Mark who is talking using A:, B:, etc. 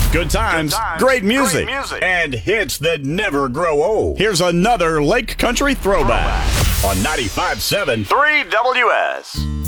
A: Good times, great music, and hits that never grow old. Here's another Lake Country throwback on 95.7 3WS.